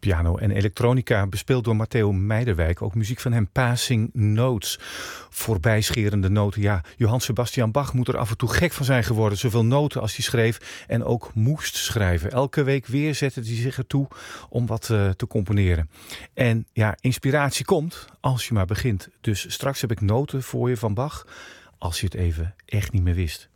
Piano en elektronica, bespeeld door Matteo Meiderwijk. Ook muziek van hem, Passing Notes. Voorbijscherende noten. Ja, Johann Sebastian Bach moet er af en toe gek van zijn geworden. Zoveel noten als hij schreef en ook moest schrijven. Elke week weer zette hij zich ertoe om wat te componeren. En ja, inspiratie komt als je maar begint. Dus straks heb ik noten voor je van Bach, als je het even echt niet meer wist.